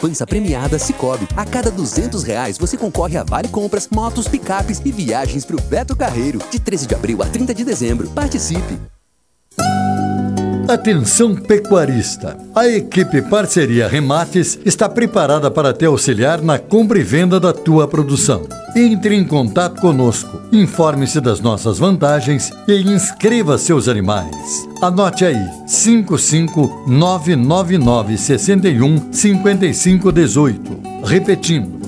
Poupança premiada Sicoob. A cada R$200 você concorre a vale compras, motos, picapes e viagens pro Beto Carreiro. De 13 de abril a 30 de dezembro. Participe! Atenção pecuarista! A equipe Parceria Remates está preparada para te auxiliar na compra e venda da tua produção. Entre em contato conosco, informe-se das nossas vantagens e inscreva seus animais. Anote aí, 55999615518. Repetindo,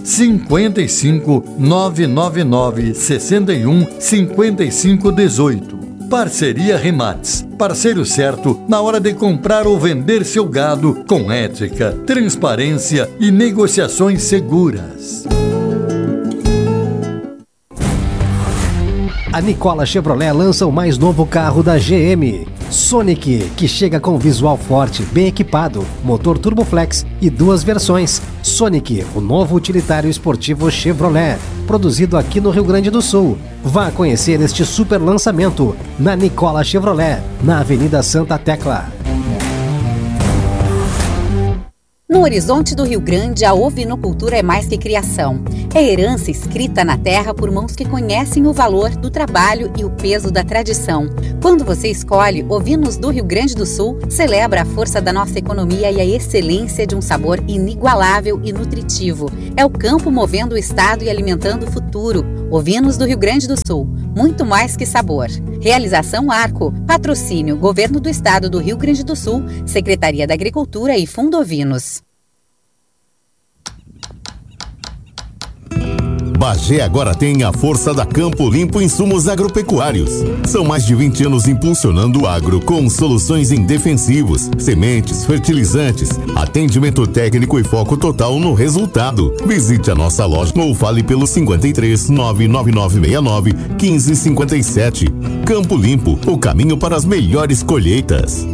55999615518. Parceria Remates. Parceiro certo na hora de comprar ou vender seu gado com ética, transparência e negociações seguras. A Nicola Chevrolet lança o mais novo carro da GM, Sonic, que chega com visual forte, bem equipado, motor Turboflex e 2 versões. Sonic, o novo utilitário esportivo Chevrolet, produzido aqui no Rio Grande do Sul. Vá conhecer este super lançamento na Nicola Chevrolet, na Avenida Santa Tecla. No horizonte do Rio Grande, a ovinocultura é mais que criação. É herança escrita na terra por mãos que conhecem o valor do trabalho e o peso da tradição. Quando você escolhe Ovinos do Rio Grande do Sul, celebra a força da nossa economia e a excelência de um sabor inigualável e nutritivo. É o campo movendo o estado e alimentando o futuro. Ovinos do Rio Grande do Sul, muito mais que sabor. Realização Arco, patrocínio Governo do Estado do Rio Grande do Sul, Secretaria da Agricultura e Fundo Ovinos. Bagé agora tem a força da Campo Limpo Insumos Agropecuários. São mais de 20 anos impulsionando o agro com soluções em defensivos, sementes, fertilizantes, atendimento técnico e foco total no resultado. Visite a nossa loja ou fale pelo 53 99969 1557. Campo Limpo, o caminho para as melhores colheitas.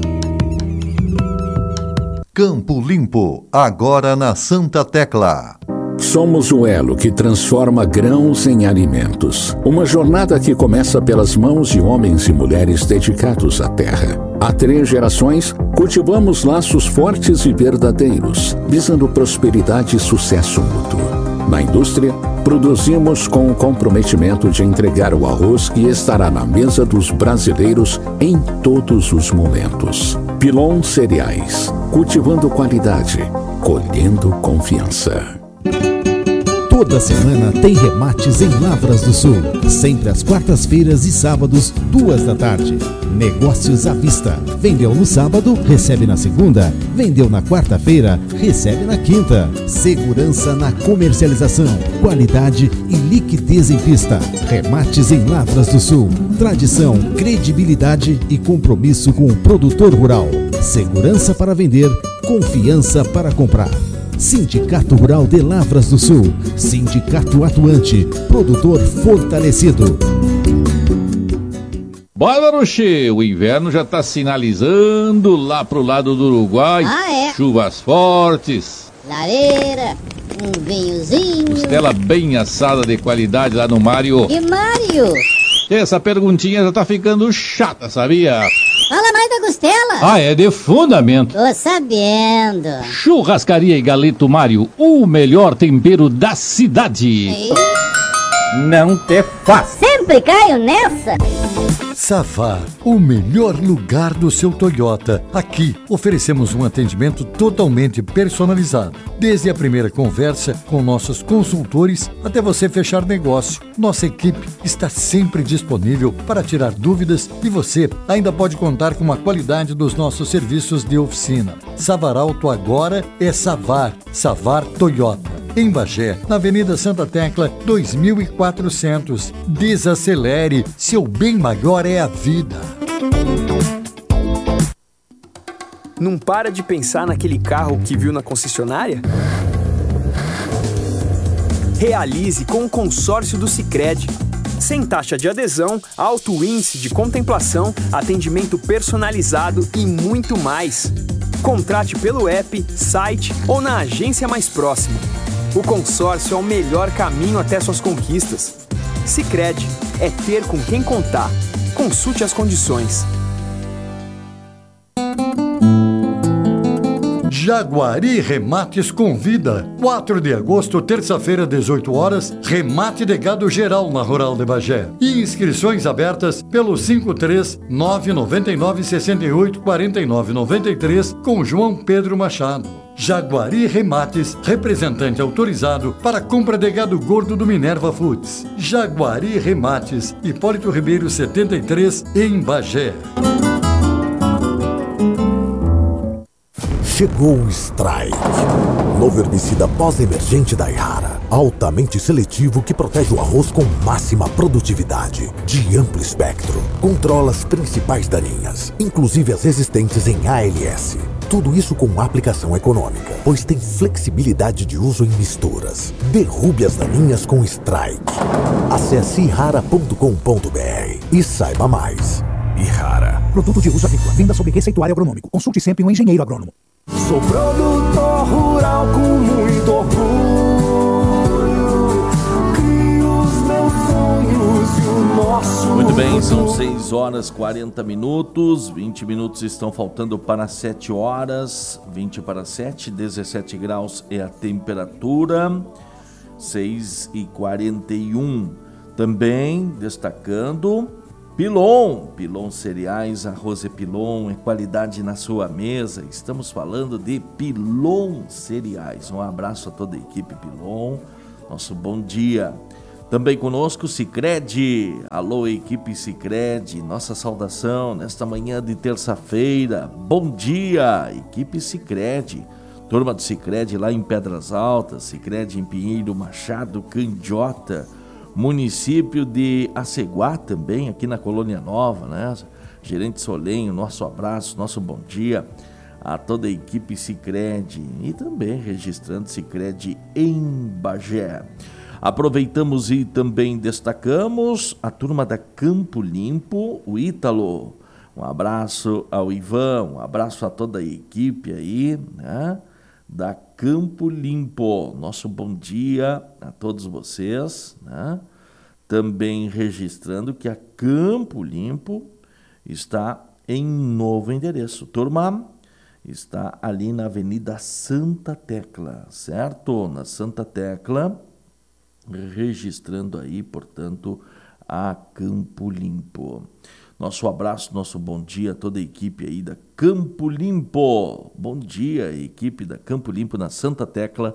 Campo Limpo, agora na Santa Tecla. Somos o elo que transforma grãos em alimentos. Uma jornada que começa pelas mãos de homens e mulheres dedicados à terra. Há 3 gerações, cultivamos laços fortes e verdadeiros, visando prosperidade e sucesso mútuo. Na indústria, produzimos com o comprometimento de entregar o arroz que estará na mesa dos brasileiros em todos os momentos. Pilon Cereais, cultivando qualidade, colhendo confiança. Toda semana tem remates em Lavras do Sul. Sempre às quartas-feiras e sábados, 2 da tarde. Negócios à vista. Vendeu no sábado, recebe na segunda. Vendeu na quarta-feira, recebe na quinta. Segurança na comercialização. Qualidade e liquidez em pista. Remates em Lavras do Sul. Tradição, credibilidade e compromisso com o produtor rural. Segurança para vender, confiança para comprar. Sindicato Rural de Lavras do Sul. Sindicato atuante. Produtor fortalecido. Bora, Maruxê! O inverno já está sinalizando lá pro lado do Uruguai. Chuvas fortes. Lareira, um vinhozinho. Costela bem assada de qualidade lá no Mário. E Mário? Essa perguntinha já tá ficando chata, sabia? Fala mais da costela. Ah, é de fundamento. Tô sabendo. Churrascaria e Galeto Mário, o melhor tempero da cidade. Não te faz. Sempre caio nessa. Savar, o melhor lugar do seu Toyota. Aqui oferecemos um atendimento totalmente personalizado. Desde a primeira conversa com nossos consultores até você fechar negócio. Nossa equipe está sempre disponível para tirar dúvidas e você ainda pode contar com a qualidade dos nossos serviços de oficina. Savar Auto agora é Savar. Savar Toyota. Em Bagé, na Avenida Santa Tecla, 2400. Desacelere, seu bem maior é a vida. Não para de pensar naquele carro que viu na concessionária? Realize com o consórcio do Sicredi. Sem taxa de adesão, alto índice de contemplação, atendimento personalizado e muito mais. Contrate pelo app, site ou na agência mais próxima. O consórcio é o melhor caminho até suas conquistas. Sicredi, é ter com quem contar. Consulte as condições. Jaguari Remates convida. 4 de agosto, terça-feira, 18 horas, remate de gado geral na Rural de Bagé. E inscrições abertas pelo 53999684993 com João Pedro Machado. Jaguari Remates, representante autorizado para compra de gado gordo do Minerva Foods. Jaguari Remates, Hipólito Ribeiro 73, em Bagé. Chegou o Strike, novo herbicida pós-emergente da Yara, altamente seletivo que protege o arroz com máxima produtividade, de amplo espectro, controla as principais daninhas, inclusive as existentes em ALS. Tudo isso com aplicação econômica, pois tem flexibilidade de uso em misturas. Derrube as daninhas com Strike. Acesse irara.com.br e saiba mais. Irara. Produto de uso agrícola. Venda sob receituário agronômico. Consulte sempre um engenheiro agrônomo. Sou produtor rural com muito orgulho. Crio os meus sonhos e o nosso. Muito bem, são 6 horas 40 minutos. 20 minutos estão faltando para 7 horas. 20 para 7, 17 graus é a temperatura. 6h41. Também destacando Pilon Cereais, arroz e Pilon é qualidade na sua mesa. Estamos falando de Pilon Cereais. Um abraço a toda a equipe Pilon, nosso bom dia. Também conosco Sicredi. Alô, equipe Sicredi, nossa saudação nesta manhã de terça-feira. Bom dia, equipe Sicredi. Turma do Sicredi lá em Pedras Altas, Sicredi em Pinheiro Machado, Candiota, município de Aceguá também, aqui na Colônia Nova, né? Gerente Solenho, nosso abraço, nosso bom dia a toda a equipe Sicredi e também registrando Sicredi em Bagé. Aproveitamos e também destacamos a turma da Campo Limpo, o Ítalo. Um abraço ao Ivan, um abraço a toda a equipe aí, né? Da Campo Limpo. Nosso bom dia a todos vocês, né? Também registrando que a Campo Limpo está em novo endereço. Turma, está ali na Avenida Santa Tecla, certo? Na Santa Tecla, registrando aí, portanto, a Campo Limpo. Nosso abraço, nosso bom dia a toda a equipe aí da Campo Limpo. Bom dia, equipe da Campo Limpo na Santa Tecla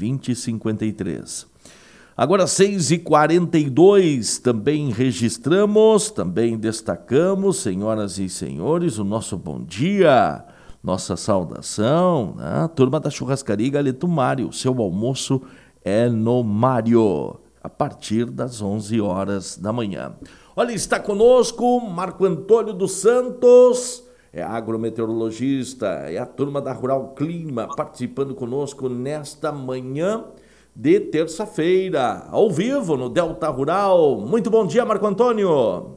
2053. Agora 6h42, também registramos, também destacamos, senhoras e senhores, o nosso bom dia, nossa saudação, né? Turma da Churrascaria Galeto Mário, seu almoço é no Mário, a partir das 11 horas da manhã. Olha, está conosco Marco Antônio dos Santos, é agrometeorologista, é a turma da Rural Clima, participando conosco nesta manhã de terça-feira, ao vivo no Delta Rural. Muito bom dia, Marco Antônio.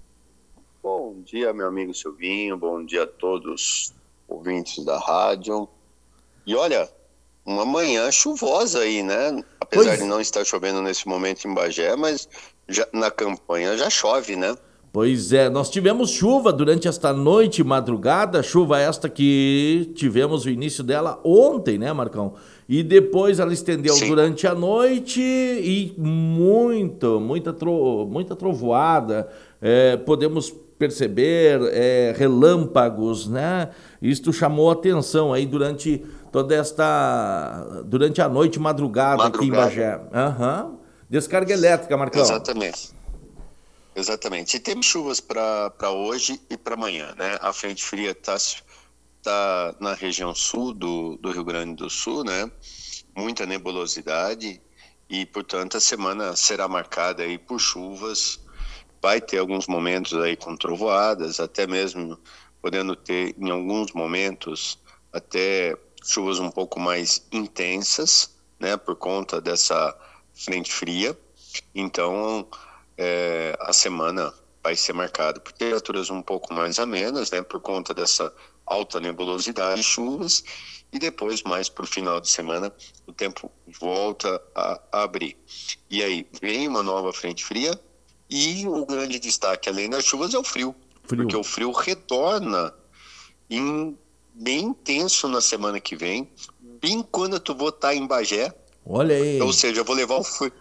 Bom dia, meu amigo Silvinho, bom dia a todos ouvintes da rádio. E olha, uma manhã chuvosa aí, né? Apesar de não estar chovendo nesse momento em Bagé, mas já, na campanha já chove, né? Pois é, nós tivemos chuva durante esta noite e madrugada, chuva esta que tivemos o início dela ontem, né, Marcão? E depois ela estendeu durante a noite e muita trovoada, podemos perceber relâmpagos, né? Isto chamou atenção aí durante a noite e madrugada aqui em Bagé. Descarga elétrica, Marcão. Exatamente. E temos chuvas para hoje e para amanhã, né? A frente fria tá na região sul do Rio Grande do Sul, né? Muita nebulosidade e, portanto, a semana será marcada aí por chuvas. Vai ter alguns momentos aí com trovoadas, até mesmo podendo ter, em alguns momentos, até chuvas um pouco mais intensas, né? Por conta dessa frente fria. Então, a semana vai ser marcada por temperaturas um pouco mais amenas, né, por conta dessa alta nebulosidade e chuvas, e depois, mais para o final de semana, o tempo volta a abrir. E aí, vem uma nova frente fria, e o grande destaque, além das chuvas, é o frio. Porque o frio retorna em bem intenso na semana que vem, bem quando tu vou estar em Bagé. Olha aí. Ou seja, eu vou levar um frio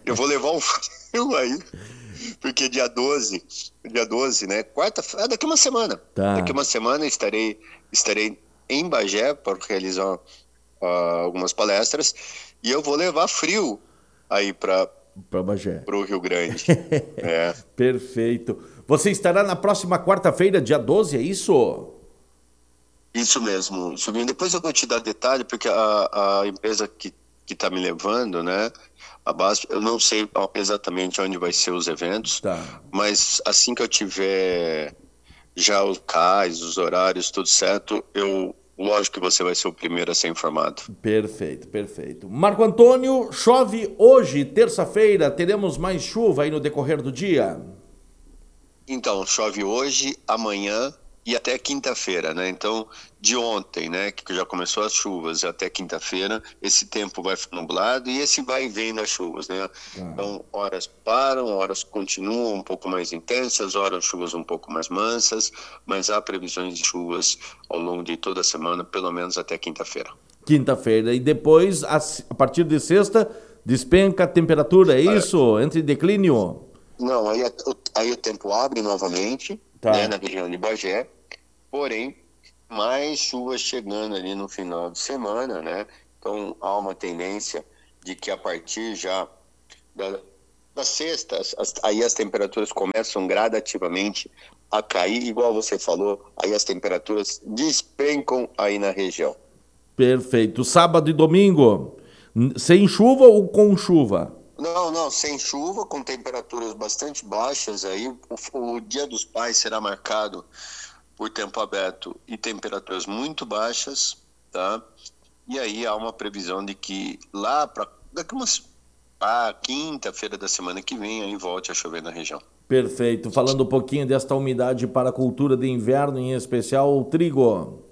aí, porque dia 12, né? Quarta-feira, daqui uma semana. Tá. Daqui uma semana estarei em Bagé para realizar algumas palestras e eu vou levar frio aí para Bagé, para o Rio Grande. É. Perfeito. Você estará na próxima quarta-feira, dia 12, é isso? Isso mesmo. Depois eu vou te dar detalhe, porque a empresa que está me levando, né, a base, eu não sei exatamente onde vai ser os eventos, mas assim que eu tiver já os locais, os horários, tudo certo, lógico que você vai ser o primeiro a ser informado. Perfeito. Marco Antônio, chove hoje, terça-feira, teremos mais chuva aí no decorrer do dia? Então, chove hoje, amanhã e até quinta-feira, né? Então, de ontem, né, que já começou as chuvas, até quinta-feira, esse tempo vai ficar nublado e esse vai e vem das chuvas, né? Então, horas param, horas continuam um pouco mais intensas, horas chuvas um pouco mais mansas, mas há previsões de chuvas ao longo de toda a semana, pelo menos até quinta-feira. Quinta-feira. E depois, a partir de sexta, despenca a temperatura, é isso? Entra em declínio? Não, aí o tempo abre novamente, né, na região de Bagé, porém, mais chuvas chegando ali no final de semana, né? Então, há uma tendência de que a partir já da sexta, aí as temperaturas começam gradativamente a cair, igual você falou, aí as temperaturas despencam aí na região. Perfeito. Sábado e domingo, sem chuva ou com chuva? Não, sem chuva, com temperaturas bastante baixas aí. O Dia dos Pais será marcado por tempo aberto e temperaturas muito baixas, tá? E aí há uma previsão de que lá para quinta-feira da semana que vem aí volte a chover na região. Perfeito. Falando um pouquinho desta umidade para a cultura de inverno, em especial o trigo.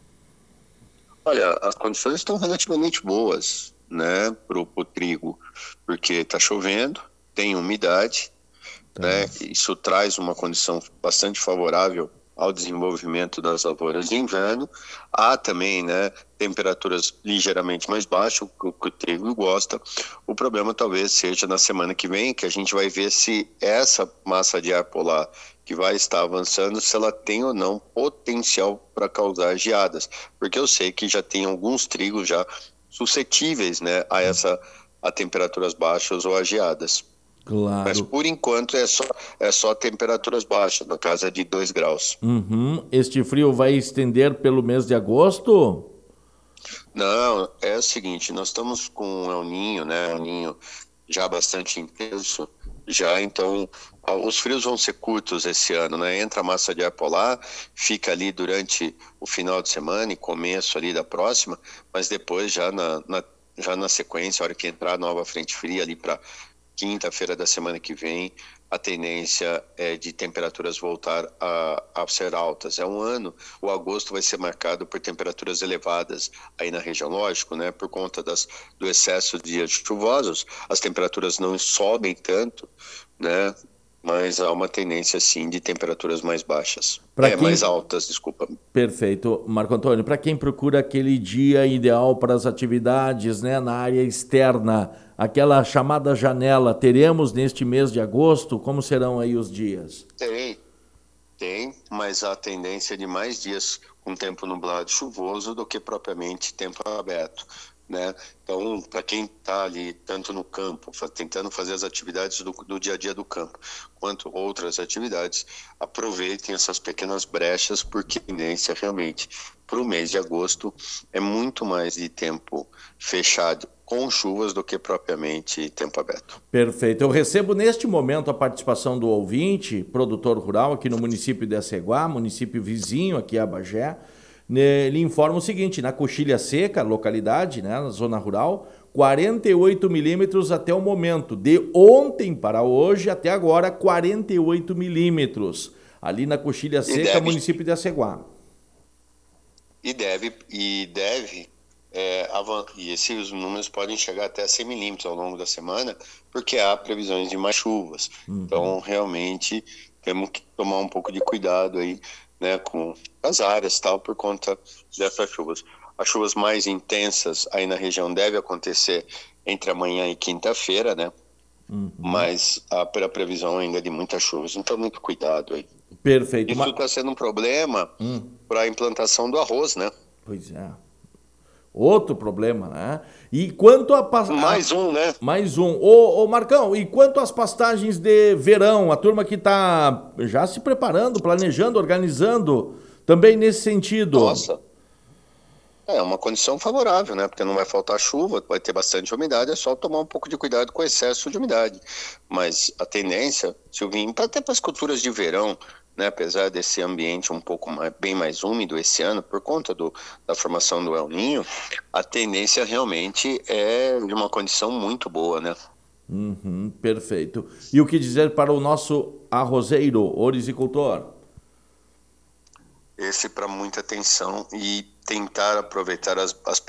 Olha, as condições estão relativamente boas, né, pro trigo, porque está chovendo, tem umidade, né, isso traz uma condição bastante favorável ao desenvolvimento das lavouras de inverno. Há também, né, temperaturas ligeiramente mais baixas, que o trigo gosta. O problema talvez seja na semana que vem, que a gente vai ver se essa massa de ar polar que vai estar avançando, se ela tem ou não potencial para causar geadas, porque eu sei que já tem alguns trigos já suscetíveis, né, a temperaturas baixas ou a geadas. Claro. Mas por enquanto é só temperaturas baixas, na casa de 2 graus. Este frio vai estender pelo mês de agosto? Não, é o seguinte, nós estamos com um El Niño, né, El Niño já bastante intenso, então os frios vão ser curtos esse ano, né? Entra a massa de ar polar, fica ali durante o final de semana e começo ali da próxima, mas depois já na sequência, a hora que entrar a nova frente fria ali para quinta-feira da semana que vem, a tendência é de temperaturas voltar a ser altas. É um ano, o agosto vai ser marcado por temperaturas elevadas aí na região, lógico, né? Por conta do excesso de dias chuvosos, as temperaturas não sobem tanto, né? Mas há uma tendência, sim, de temperaturas mais baixas. Mais altas, desculpa. Perfeito. Marco Antônio, para quem procura aquele dia ideal para as atividades, né, na área externa, aquela chamada janela, teremos neste mês de agosto? Como serão aí os dias? Tem, mas há tendência de mais dias com tempo nublado e chuvoso do que propriamente tempo aberto, né? Então, para quem está ali tanto no campo, tentando fazer as atividades do dia a dia do campo, quanto outras atividades, aproveitem essas pequenas brechas, porque a tendência realmente para o mês de agosto é muito mais de tempo fechado com chuvas do que propriamente tempo aberto. Perfeito. Eu recebo neste momento a participação do ouvinte, produtor rural aqui no município de Aceguá, município vizinho aqui a Bagé. Ele informa o seguinte: na Coxilha Seca, localidade, né, na zona rural, 48 milímetros até o momento. De ontem para hoje, até agora, 48 milímetros. Ali na Coxilha Seca, município de Aceguá. E esses números podem chegar até 100 milímetros ao longo da semana, porque há previsões de mais chuvas. Então, realmente, temos que tomar um pouco de cuidado aí né, com as áreas tal, por conta dessas chuvas. As chuvas mais intensas aí na região devem acontecer entre amanhã e quinta-feira, né? Mas a previsão ainda é de muitas chuvas, então muito cuidado aí. Perfeito. Isso está sendo um problema para a implantação do arroz, né? Pois é. Outro problema, né? E quanto a... Mais um, né? Mais um. Ô Marcão, e quanto às pastagens de verão? A turma que está já se preparando, planejando, organizando, também nesse sentido. Nossa. É uma condição favorável, né? Porque não vai faltar chuva, vai ter bastante umidade, é só tomar um pouco de cuidado com o excesso de umidade. Mas a tendência, Silvinho, até para as culturas de verão, né? Apesar desse ambiente um pouco bem mais úmido esse ano, por conta da formação do El Niño, a tendência realmente é de uma condição muito boa, né? Perfeito. E o que dizer para o nosso arrozeiro, ourizicultor? Esse para muita atenção e tentar aproveitar as